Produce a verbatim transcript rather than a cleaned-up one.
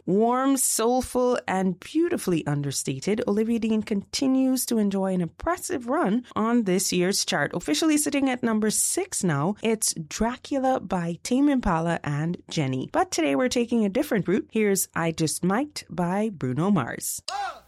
Warm, soulful, and beautifully understated, Olivia Dean continues to enjoy an impressive run on this year's chart. Officially sitting at number six now, it's Dracula by Tame Impala and Jenny. But today we're taking a different route. Here's I Just Might by Bruno Mars. Oh!